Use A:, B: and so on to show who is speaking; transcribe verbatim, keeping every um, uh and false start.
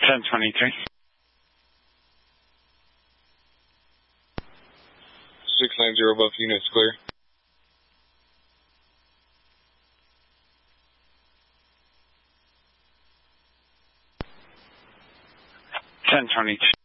A: ten twenty-three.
B: six nine zero above units clear.
A: ten twenty-two.